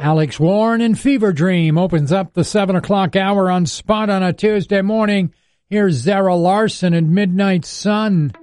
Alex Warren and Fever Dream opens up the 7 o'clock hour on Spot on a Tuesday morning. Here's Zara Larsson and Midnight Sun.